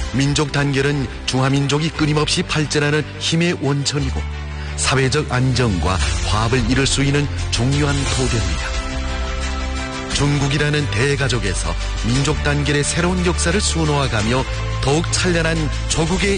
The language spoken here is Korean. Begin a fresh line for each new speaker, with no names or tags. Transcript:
민족 단결은 중화민족이 끊임없이 발전하는 힘의 원천이고 사회적 안정과 화합을 이룰 수 있는 중요한 토대입니다. 중국이라는 대가족에서 민족 단결의 새로운 역사를 수놓아가며 더욱 찬란한 조국의